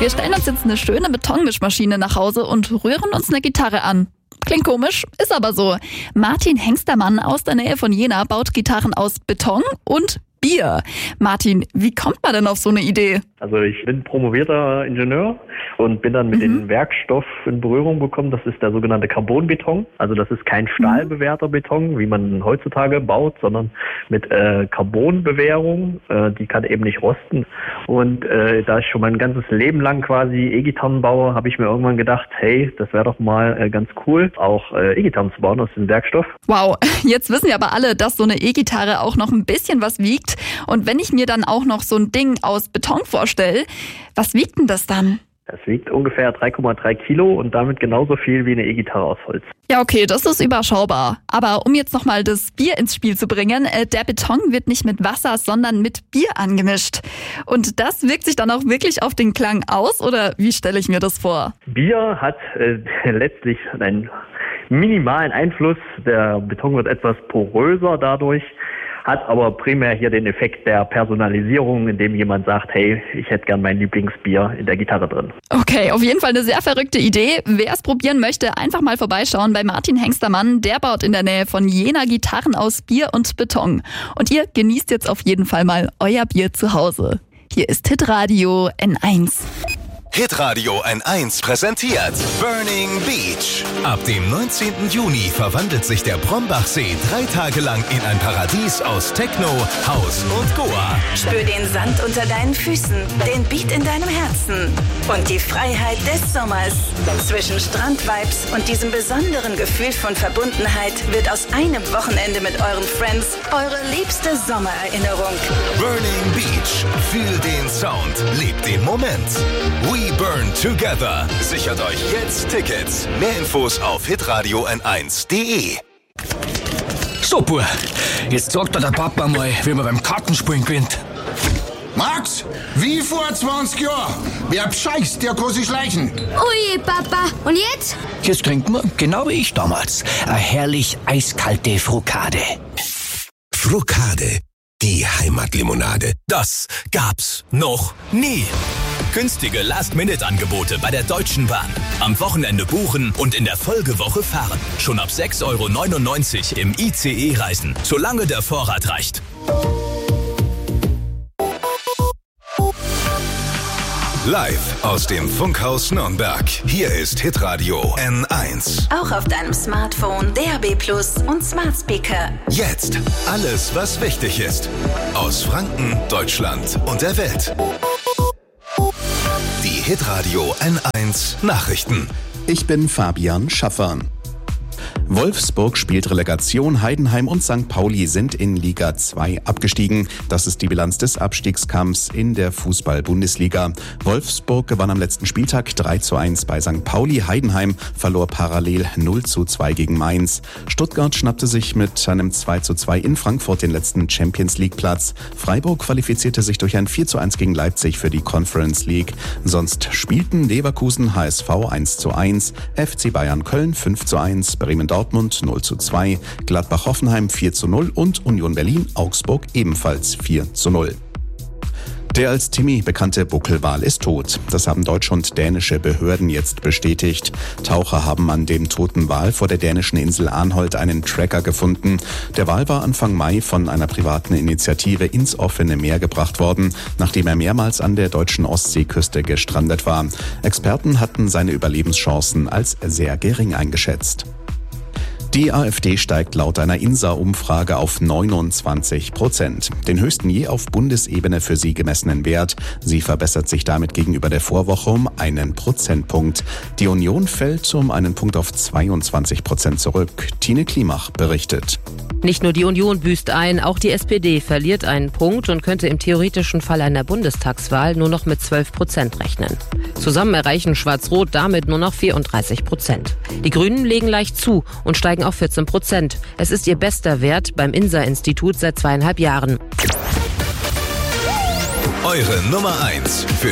Wir stellen uns jetzt eine schöne Betonmischmaschine nach Hause und rühren uns eine Gitarre an. Klingt komisch, ist aber so. Martin Hengstermann aus der Nähe von Jena baut Gitarren aus Beton und Bier. Martin, wie kommt man denn auf so eine Idee? Also ich bin promovierter Ingenieur und bin dann mit dem Werkstoff in Berührung gekommen. Das ist der sogenannte Carbonbeton. Also das ist kein stahlbewehrter Beton, wie man heutzutage baut, sondern mit Carbonbewehrung. Die kann eben nicht rosten. Und da ich schon mein ganzes Leben lang quasi E-Gitarren baue, habe ich mir irgendwann gedacht, hey, das wäre doch mal ganz cool, auch E-Gitarren zu bauen aus dem Werkstoff. Wow, jetzt wissen ja aber alle, dass so eine E-Gitarre auch noch ein bisschen was wiegt. Und wenn ich mir dann auch noch so ein Ding aus Beton vorstelle, was wiegt denn das dann? Das wiegt ungefähr 3,3 Kilo und damit genauso viel wie eine E-Gitarre aus Holz. Ja, okay, das ist überschaubar. Aber um jetzt nochmal das Bier ins Spiel zu bringen, der Beton wird nicht mit Wasser, sondern mit Bier angemischt. Und das wirkt sich dann auch wirklich auf den Klang aus, oder wie stelle ich mir das vor? Bier hat letztlich einen minimalen Einfluss. Der Beton wird etwas poröser dadurch, hat aber primär hier den Effekt der Personalisierung, indem jemand sagt, hey, ich hätte gern mein Lieblingsbier in der Gitarre drin. Okay, auf jeden Fall eine sehr verrückte Idee. Wer es probieren möchte, einfach mal vorbeischauen bei Martin Hengstermann. Der baut in der Nähe von Jena Gitarren aus Bier und Beton. Und ihr genießt jetzt auf jeden Fall mal euer Bier zu Hause. Hier ist Hitradio N1. Hitradio N1 präsentiert Burning Beach. Ab dem 19. Juni verwandelt sich der Brombachsee 3 Tage lang in ein Paradies aus Techno, House und Goa. Spür den Sand unter deinen Füßen, den Beat in deinem Herzen und die Freiheit des Sommers. Zwischen Strandvibes und diesem besonderen Gefühl von Verbundenheit wird aus einem Wochenende mit euren Friends eure liebste Sommererinnerung. Burning Beach. Fühl den Sound. Lebt den Moment. We burn together. Sichert euch jetzt Tickets. Mehr Infos auf hitradio n1.de. So, Bub, jetzt sagt dir der Papa mal, wie man beim Kartenspielen gewinnt. Max, wie vor 20 Jahren. Wer bescheißt, der kann sich schleichen. Ui, Papa. Und jetzt? Jetzt trinken wir, genau wie ich damals, eine herrlich eiskalte Frukade. Frukade, die Heimatlimonade. Das gab's noch nie. Günstige Last-Minute-Angebote bei der Deutschen Bahn. Am Wochenende buchen und in der Folgewoche fahren. Schon ab 6,99 € im ICE reisen, solange der Vorrat reicht. Live aus dem Funkhaus Nürnberg. Hier ist Hitradio N1. Auch auf deinem Smartphone, DAB+ und Smart Speaker. Jetzt alles, was wichtig ist. Aus Franken, Deutschland und der Welt. Die Hitradio N1 Nachrichten. Ich bin Fabian Schaffer. Wolfsburg spielt Relegation, Heidenheim und St. Pauli sind in Liga 2 abgestiegen. Das ist die Bilanz des Abstiegskampfs in der Fußball-Bundesliga. Wolfsburg gewann am letzten Spieltag 3:1 bei St. Pauli. Heidenheim verlor parallel 0:2 gegen Mainz. Stuttgart schnappte sich mit einem 2:2 in Frankfurt den letzten Champions-League-Platz. Freiburg qualifizierte sich durch ein 4:1 gegen Leipzig für die Conference League. Sonst spielten Leverkusen HSV 1:1, FC Bayern Köln 5:1, Bremen Dortmund 0:2, Gladbach-Hoffenheim 4:0 und Union Berlin-Augsburg ebenfalls 4:0. Der als Timmy bekannte Buckelwal ist tot. Das haben deutsche und dänische Behörden jetzt bestätigt. Taucher haben an dem toten Wal vor der dänischen Insel Arnholt einen Tracker gefunden. Der Wal war Anfang Mai von einer privaten Initiative ins offene Meer gebracht worden, nachdem er mehrmals an der deutschen Ostseeküste gestrandet war. Experten hatten seine Überlebenschancen als sehr gering eingeschätzt. Die AfD steigt laut einer INSA-Umfrage auf 29%, den höchsten je auf Bundesebene für sie gemessenen Wert. Sie verbessert sich damit gegenüber der Vorwoche um 1 Prozentpunkt. Die Union fällt um 1 Punkt auf 22% zurück. Tine Klimach berichtet. Nicht nur die Union büßt ein, auch die SPD verliert einen Punkt und könnte im theoretischen Fall einer Bundestagswahl nur noch mit 12% rechnen. Zusammen erreichen Schwarz-Rot damit nur noch 34%. Die Grünen legen leicht zu und steigen auf 14%. Es ist ihr bester Wert beim INSA-Institut seit 2,5 Jahren. Eure Nummer 1 für